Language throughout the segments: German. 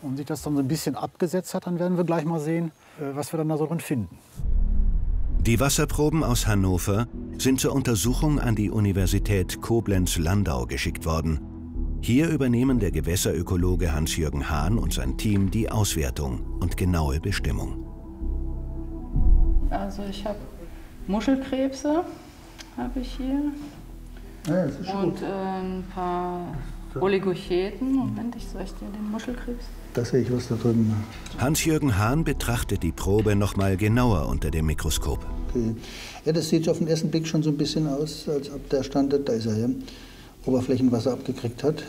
und sich das dann so ein bisschen abgesetzt hat, dann werden wir gleich mal sehen, was wir dann da so drin finden. Die Wasserproben aus Hannover sind zur Untersuchung an die Universität Koblenz-Landau geschickt worden. Hier übernehmen der Gewässerökologe Hans-Jürgen Hahn und sein Team die Auswertung und genaue Bestimmung. Also ich habe Muschelkrebse, habe ich hier. Ja, das ist und ein paar Oligocheten. Moment, ich zeige dir den Muschelkrebs. Da sehe ich was da drüben. Hans-Jürgen Hahn betrachtet die Probe noch mal genauer unter dem Mikroskop. Okay. Ja, das sieht auf den ersten Blick schon so ein bisschen aus, als ob der Standard, da ist er ja, Oberflächenwasser abgekriegt hat.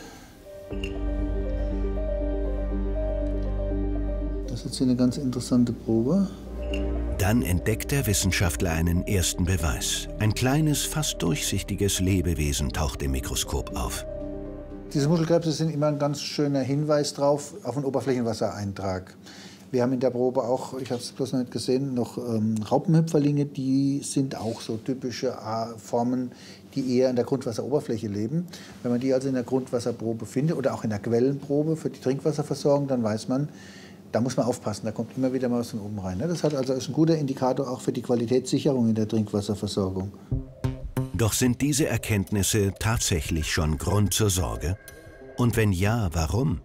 Das ist jetzt hier eine ganz interessante Probe. Dann entdeckt der Wissenschaftler einen ersten Beweis. Ein kleines, fast durchsichtiges Lebewesen taucht im Mikroskop auf. Diese Muschelkrebse sind immer ein ganz schöner Hinweis drauf auf einen Oberflächenwassereintrag. Wir haben in der Probe auch, ich habe es bloß noch nicht gesehen, noch Raupenhüpferlinge, die sind auch so typische Formen, die eher an der Grundwasseroberfläche leben. Wenn man die also in der Grundwasserprobe findet oder auch in der Quellenprobe für die Trinkwasserversorgung, dann weiß man, da muss man aufpassen, da kommt immer wieder mal was von oben rein. Das ist ein guter Indikator auch für die Qualitätssicherung in der Trinkwasserversorgung. Doch sind diese Erkenntnisse tatsächlich schon Grund zur Sorge? Und wenn ja, warum?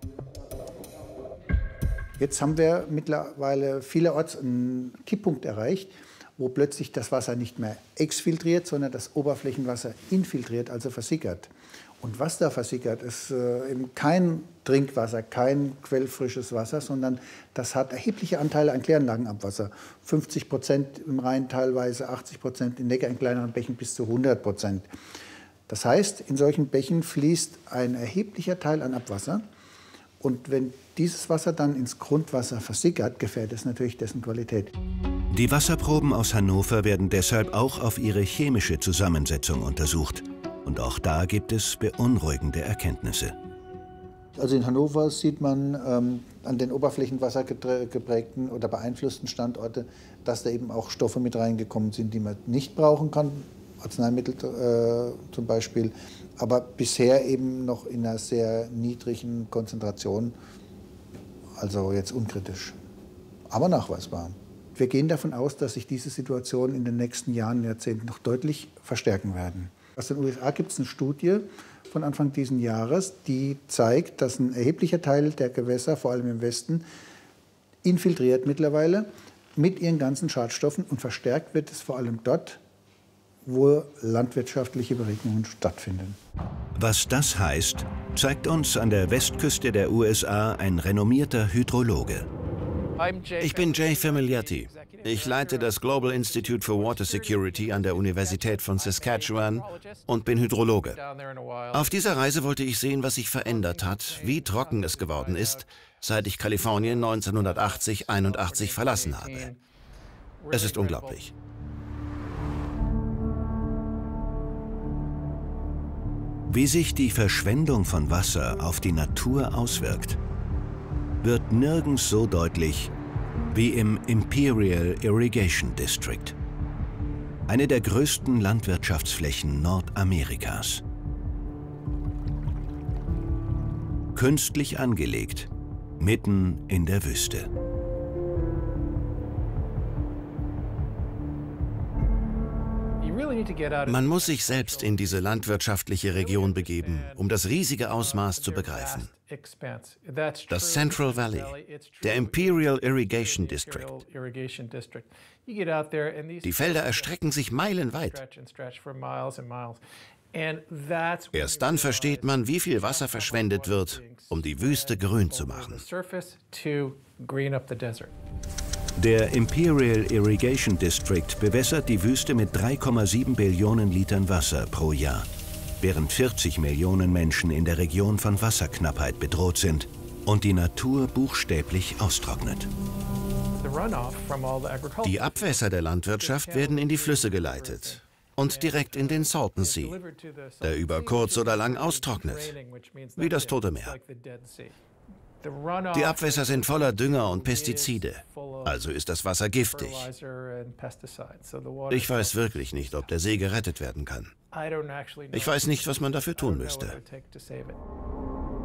Jetzt haben wir mittlerweile vielerorts einen Kipppunkt erreicht, wo plötzlich das Wasser nicht mehr exfiltriert, sondern das Oberflächenwasser infiltriert, also versickert. Und was da versickert, ist eben kein Trinkwasser, kein quellfrisches Wasser, sondern das hat erhebliche Anteile an Kläranlagenabwasser. 50% im Rhein teilweise, 80% in Neckar, in kleineren Bächen bis zu 100%. Das heißt, in solchen Bächen fließt ein erheblicher Teil an Abwasser. Und wenn dieses Wasser dann ins Grundwasser versickert, gefährdet es natürlich dessen Qualität. Die Wasserproben aus Hannover werden deshalb auch auf ihre chemische Zusammensetzung untersucht. Und auch da gibt es beunruhigende Erkenntnisse. Also in Hannover sieht man an den Oberflächenwasser geprägten oder beeinflussten Standorten, dass da eben auch Stoffe mit reingekommen sind, die man nicht brauchen kann, Arzneimittel zum Beispiel, aber bisher eben noch in einer sehr niedrigen Konzentration, also jetzt unkritisch, aber nachweisbar. Wir gehen davon aus, dass sich diese Situation in den nächsten Jahren, Jahrzehnten noch deutlich verstärken werden. Aus den USA gibt es eine Studie von Anfang dieses Jahres, die zeigt, dass ein erheblicher Teil der Gewässer, vor allem im Westen, infiltriert mittlerweile mit ihren ganzen Schadstoffen und verstärkt wird es vor allem dort, wo landwirtschaftliche Beregnungen stattfinden. Was das heißt, zeigt uns an der Westküste der USA ein renommierter Hydrologe. Ich bin Jay Famiglietti. Ich leite das Global Institute for Water Security an der Universität von Saskatchewan und bin Hydrologe. Auf dieser Reise wollte ich sehen, was sich verändert hat, wie trocken es geworden ist, seit ich Kalifornien 1980-81 verlassen habe. Es ist unglaublich. Wie sich die Verschwendung von Wasser auf die Natur auswirkt, wird nirgends so deutlich wie im Imperial Irrigation District, eine der größten Landwirtschaftsflächen Nordamerikas. Künstlich angelegt, mitten in der Wüste. Man muss sich selbst in diese landwirtschaftliche Region begeben, um das riesige Ausmaß zu begreifen. Das Central Valley, der Imperial Irrigation District. Die Felder erstrecken sich meilenweit. Erst dann versteht man, wie viel Wasser verschwendet wird, um die Wüste grün zu machen. Der Imperial Irrigation District bewässert die Wüste mit 3,7 Billionen Litern Wasser pro Jahr, während 40 Millionen Menschen in der Region von Wasserknappheit bedroht sind und die Natur buchstäblich austrocknet. Die Abwässer der Landwirtschaft werden in die Flüsse geleitet und direkt in den Salton Sea, der über kurz oder lang austrocknet, wie das Tote Meer. Die Abwässer sind voller Dünger und Pestizide, also ist das Wasser giftig. Ich weiß wirklich nicht, ob der See gerettet werden kann. Ich weiß nicht, was man dafür tun müsste.